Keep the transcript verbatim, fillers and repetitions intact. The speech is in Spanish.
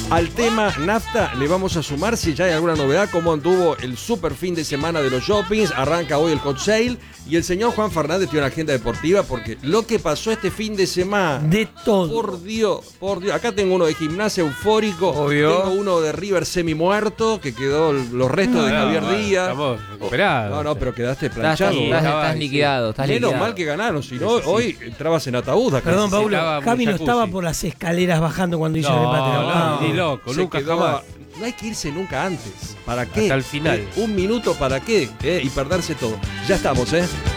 Al tema nafta le vamos a sumar, si ya hay alguna novedad, cómo anduvo el super fin de semana de los shoppings. Arranca hoy el hot sale y el señor Juan Fernández tiene una agenda deportiva porque lo que pasó este fin de semana, de todo, por Dios, por Dios. Acá tengo uno de Gimnasia eufórico, obvio. Tengo uno de River semi muerto que quedó los restos no, de no, Javier no, Díaz. Estamos recuperados. No, no, pero quedaste Estás, planchado. estás, Estaba- estás liquidado, estás Menos liquidado. mal que ganaron, si no, Sí, sí, sí. hoy entrabas en ataúd acá. Perdón, Paulo, Necesitaba un Javi no jacuzzi. estaba por las escaleras bajando cuando hizo el empate. No, No, no, ni loco, Se nunca quedó- jamás. No hay que irse nunca antes. ¿Para qué? Hasta el final. Eh, un minuto para qué, ¿Eh? Y perderse todo. Ya estamos, ¿eh?